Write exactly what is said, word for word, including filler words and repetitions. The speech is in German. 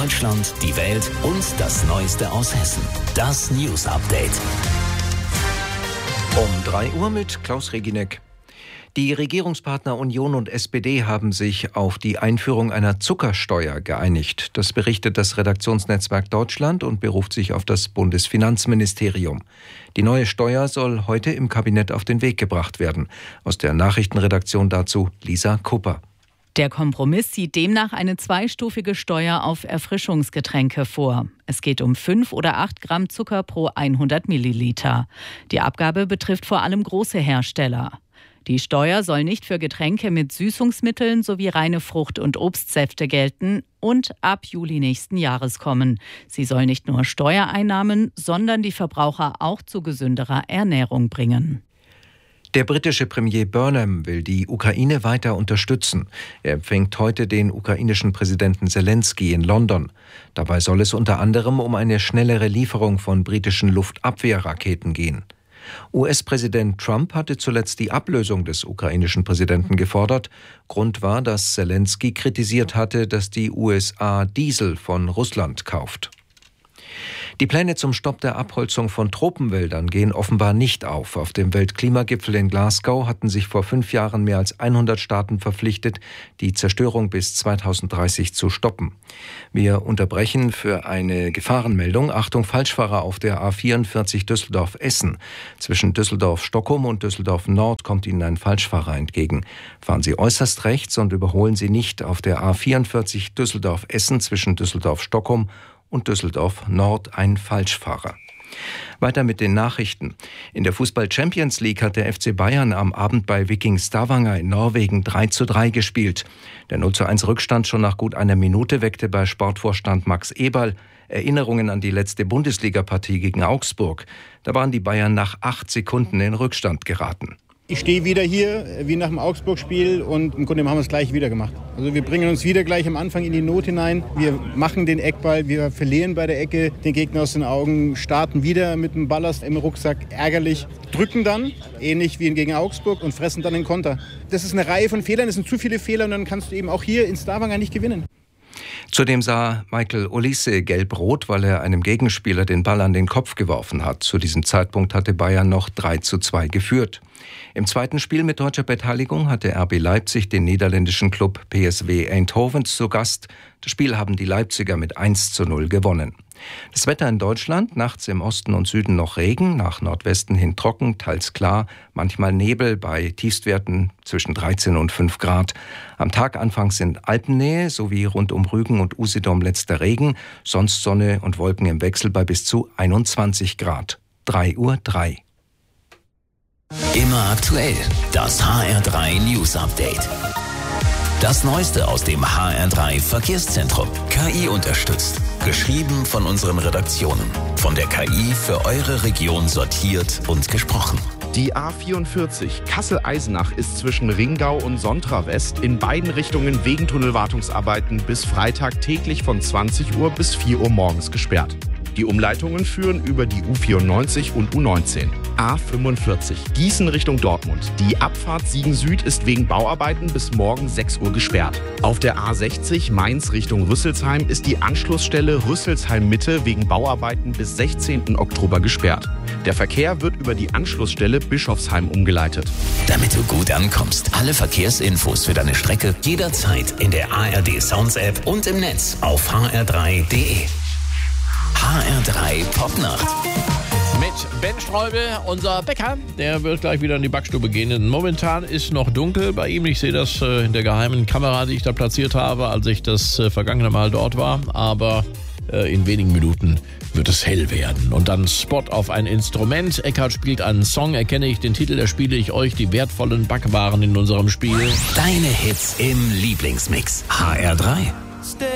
Deutschland, die Welt und das Neueste aus Hessen. Das News Update. Um drei Uhr mit Klaus Reginek. Die Regierungspartner Union und S P D haben sich auf die Einführung einer Zuckersteuer geeinigt. Das berichtet das Redaktionsnetzwerk Deutschland und beruft sich auf das Bundesfinanzministerium. Die neue Steuer soll heute im Kabinett auf den Weg gebracht werden. Aus der Nachrichtenredaktion dazu Lisa Kupper. Der Kompromiss sieht demnach eine zweistufige Steuer auf Erfrischungsgetränke vor. Es geht um fünf oder acht Gramm Zucker pro hundert Milliliter. Die Abgabe betrifft vor allem große Hersteller. Die Steuer soll nicht für Getränke mit Süßungsmitteln sowie reine Frucht- und Obstsäfte gelten und ab Juli nächsten Jahres kommen. Sie soll nicht nur Steuereinnahmen, sondern die Verbraucher auch zu gesünderer Ernährung bringen. Der britische Premier Burnham will die Ukraine weiter unterstützen. Er empfängt heute den ukrainischen Präsidenten Zelensky in London. Dabei soll es unter anderem um eine schnellere Lieferung von britischen Luftabwehrraketen gehen. U S-Präsident Trump hatte zuletzt die Ablösung des ukrainischen Präsidenten gefordert. Grund war, dass Zelensky kritisiert hatte, dass die U S A Diesel von Russland kauft. Die Pläne zum Stopp der Abholzung von Tropenwäldern gehen offenbar nicht auf. Auf dem Weltklimagipfel in Glasgow hatten sich vor fünf Jahren mehr als hundert Staaten verpflichtet, die Zerstörung bis zweitausenddreißig zu stoppen. Wir unterbrechen für eine Gefahrenmeldung. Achtung, Falschfahrer auf der A vierundvierzig Düsseldorf-Essen. Zwischen Düsseldorf-Stockholm und Düsseldorf-Nord kommt Ihnen ein Falschfahrer entgegen. Fahren Sie äußerst rechts und überholen Sie nicht auf der A vierundvierzig Düsseldorf-Essen zwischen Düsseldorf-Stockholm und Düsseldorf-Nord ein Falschfahrer. Weiter mit den Nachrichten. In der Fußball-Champions League hat der F C Bayern am Abend bei Viking Stavanger in Norwegen drei zu drei gespielt. Der null zu eins Rückstand schon nach gut einer Minute weckte bei Sportvorstand Max Eberl Erinnerungen an die letzte Bundesliga-Partie gegen Augsburg. Da waren die Bayern nach acht Sekunden in Rückstand geraten. Ich stehe wieder hier, wie nach dem Augsburg-Spiel, und im Grunde haben wir es gleich wieder gemacht. Also wir bringen uns wieder gleich am Anfang in die Not hinein. Wir machen den Eckball, wir verlieren bei der Ecke den Gegner aus den Augen, starten wieder mit dem Ballast im Rucksack, ärgerlich, drücken dann, ähnlich wie gegen Augsburg, und fressen dann den Konter. Das ist eine Reihe von Fehlern, das sind zu viele Fehler, und dann kannst du eben auch hier in Stavanger nicht gewinnen. Zudem sah Michael Olise gelb-rot, weil er einem Gegenspieler den Ball an den Kopf geworfen hat. Zu diesem Zeitpunkt hatte Bayern noch drei zu zwei geführt. Im zweiten Spiel mit deutscher Beteiligung hatte R B Leipzig den niederländischen Club P S V Eindhoven zu Gast. Das Spiel haben die Leipziger mit eins zu null gewonnen. Das Wetter in Deutschland: nachts im Osten und Süden noch Regen, nach Nordwesten hin trocken, teils klar, manchmal Nebel bei Tiefstwerten zwischen dreizehn und fünf Grad. Am Tag anfangs in Alpennähe sowie rund um Rügen und Usedom letzter Regen, sonst Sonne und Wolken im Wechsel bei bis zu einundzwanzig Grad. drei Uhr drei. Immer aktuell, das H R drei News Update. Das Neueste aus dem H R drei Verkehrszentrum. K I unterstützt. Geschrieben von unseren Redaktionen. Von der K I für eure Region sortiert und gesprochen. Die A vierundvierzig Kassel-Eisenach ist zwischen Ringau und Sontra West in beiden Richtungen wegen Tunnelwartungsarbeiten bis Freitag täglich von zwanzig Uhr bis vier Uhr morgens gesperrt. Die Umleitungen führen über die U vierundneunzig und U neunzehn. A fünfundvierzig Gießen Richtung Dortmund. Die Abfahrt Siegen Süd ist wegen Bauarbeiten bis morgen sechs Uhr gesperrt. Auf der A sechzig Mainz Richtung Rüsselsheim ist die Anschlussstelle Rüsselsheim Mitte wegen Bauarbeiten bis sechzehnten Oktober gesperrt. Der Verkehr wird über die Anschlussstelle Bischofsheim umgeleitet. Damit du gut ankommst, alle Verkehrsinfos für deine Strecke jederzeit in der A R D Sounds App und im Netz auf h r drei punkt d e. H R drei Popnacht. Mit Ben Streubel, unser Bäcker, der wird gleich wieder in die Backstube gehen. Momentan ist noch dunkel bei ihm. Ich sehe das äh, in der geheimen Kamera, die ich da platziert habe, als ich das äh, vergangene Mal dort war. Aber äh, in wenigen Minuten wird es hell werden. Und dann Spot auf ein Instrument. Eckhard spielt einen Song. Erkenne ich den Titel, erspiele ich euch die wertvollen Backwaren in unserem Spiel. Deine Hits im Lieblingsmix. H R drei.